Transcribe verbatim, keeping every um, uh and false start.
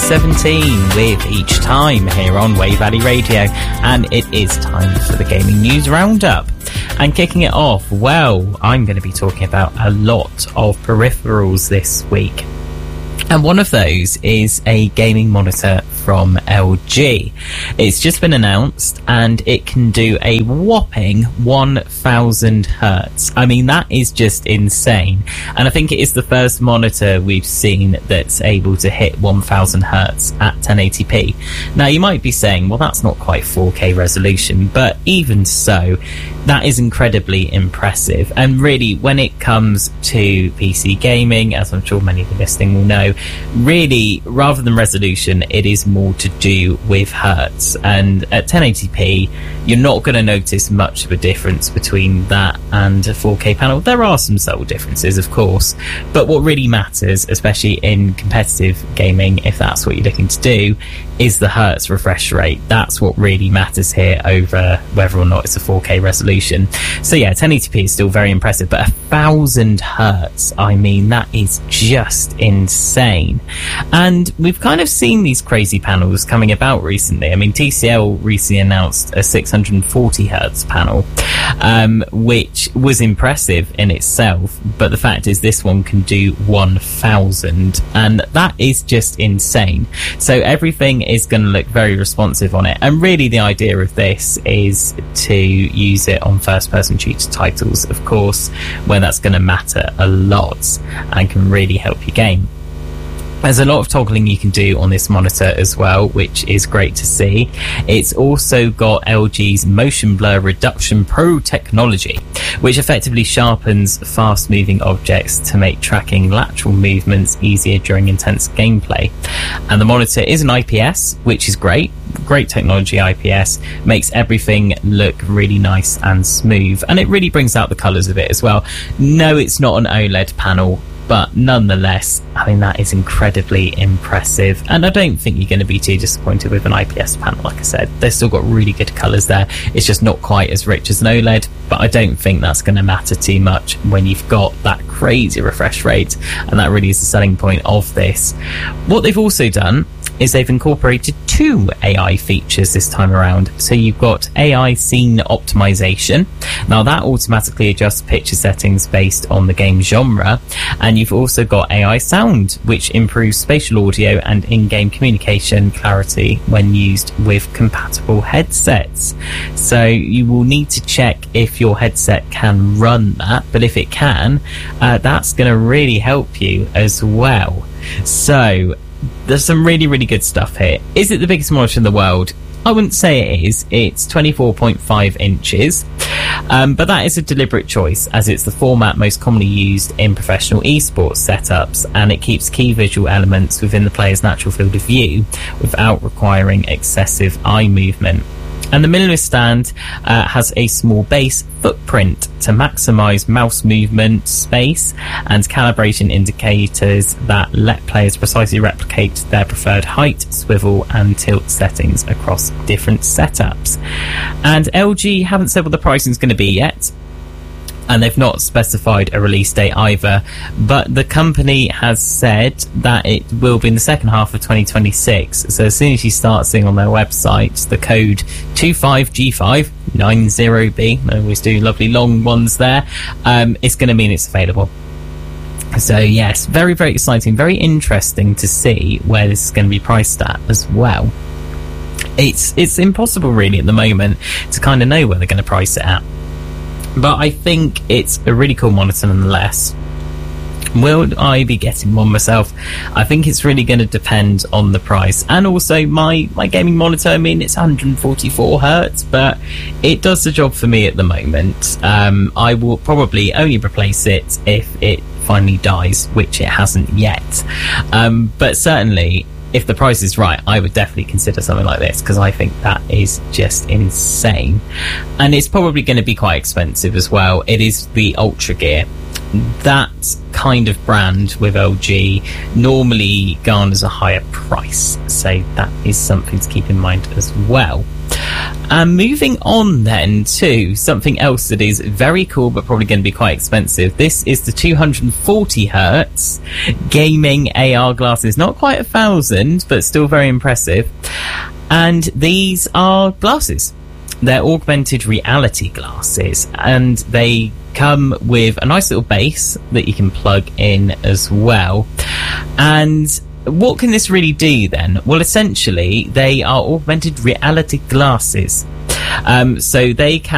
seventeen with Each Time here on Wave Valley Radio, and it is time for the Gaming News Roundup. And kicking it off, well, I'm going to be talking about a lot of peripherals this week. And one of those is a gaming monitor from L G. It's just been announced and it can do a whopping one thousand hertz. I mean, that is just insane. And I think it is the first monitor we've seen that's able to hit one thousand hertz at ten eighty p. Now, you might be saying, well, that's not quite four K resolution, but even so, that is incredibly impressive. And really, when it comes to P C gaming, as I'm sure many of you listening will know, really, rather than resolution, it is more to do with hertz. And at ten eighty p, you're not going to notice much of a difference between that and a four K panel. There are some subtle differences, of course, but what really matters, especially in competitive gaming, if that's what you're looking to do, is the hertz refresh rate. That's what really matters here over whether or not it's a four K resolution. So yeah, ten eighty p is still very impressive, but a thousand hertz, I mean, that is just insane. And we've kind of seen these crazy panels coming about recently. I mean, T C L recently announced a six hundred forty hertz panel, um, which was impressive in itself, but the fact is this one can do one thousand, and that is just insane. So everything is going to look very responsive on it, and really the idea of this is to use it on first person shooter titles, of course, where that's going to matter a lot and can really help your game. There's a lot of toggling you can do on this monitor as well, which is great to see. It's also got L G's Motion Blur Reduction Pro technology, which effectively sharpens fast-moving objects to make tracking lateral movements easier during intense gameplay. And the monitor is an I P S, which is great. Great technology. I P S makes everything look really nice and smooth, and it really brings out the colours of it as well. No, it's not an OLED panel, but nonetheless, I mean, that is incredibly impressive. And I don't think you're going to be too disappointed with an I P S panel. Like I said, they've still got really good colours there. It's just not quite as rich as an OLED, but I don't think that's going to matter too much when you've got that crazy refresh rate. And that really is the selling point of this. What they've also done is they've incorporated two A I features this time around. So you've got A I scene optimization. Now that automatically adjusts picture settings based on the game genre. And you've also got A I sound, which improves spatial audio and in-game communication clarity when used with compatible headsets. So you will need to check if your headset can run that, but if it can, uh, that's going to really help you as well. So there's some really, really good stuff here. Is it the biggest monitor in the world? I wouldn't say it is. It's twenty-four point five inches, um, but that is a deliberate choice, as it's the format most commonly used in professional esports setups, and it keeps key visual elements within the player's natural field of view without requiring excessive eye movement. And the minimalist stand uh, has a small base footprint to maximise mouse movement space and calibration indicators that let players precisely replicate their preferred height, swivel and tilt settings across different setups. And L G haven't said what the pricing is going to be yet, and they've not specified a release date either, but the company has said that it will be in the second half of twenty twenty-six. So as soon as you start seeing on their website the code two five G five nine zero B, they always do lovely long ones there, um, it's going to mean it's available. So yes, very, very exciting, very interesting to see where this is going to be priced at as well. It's, it's impossible really at the moment to kind of know where they're going to price it at. But I think it's a really cool monitor nonetheless. Will I be getting one myself? I think it's really going to depend on the price. And also my, my gaming monitor, I mean, it's one hundred forty-four hertz, but it does the job for me at the moment. Um, I will probably only replace it if it finally dies, which it hasn't yet. Um, but certainly, if the price is right, I would definitely consider something like this, because I think that is just insane. And it's probably going to be quite expensive as well. It is the Ultra Gear. That kind of brand with L G normally garners a higher price, so that is something to keep in mind as well. And moving on then to something else that is very cool but probably going to be quite expensive. This is the two hundred forty hertz gaming A R glasses. Not quite a thousand, but still very impressive. And these are glasses. They're augmented reality glasses, and they come with a nice little base that you can plug in as well. And what can this really do then? Well, essentially, they are augmented reality glasses. Um, so they can